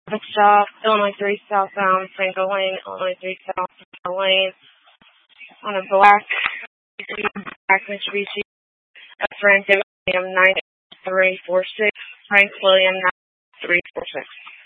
Stop, Illinois 3 southbound, Franco Lane, Illinois 3 south, Franco Lane, on a black Mitsubishi, Frank William 9346, Frank William 9346.